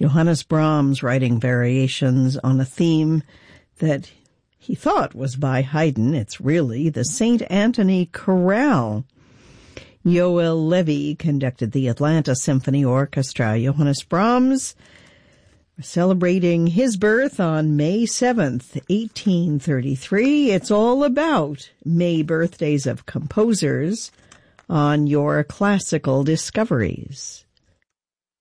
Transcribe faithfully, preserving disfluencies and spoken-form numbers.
Johannes Brahms writing variations on a theme that he thought was by Haydn. It's really the Saint Anthony Chorale. Yoel Levy conducted the Atlanta Symphony Orchestra. Johannes Brahms celebrating his birth on May seventh, eighteen thirty-three. It's all about May birthdays of composers on your Classical Discoveries.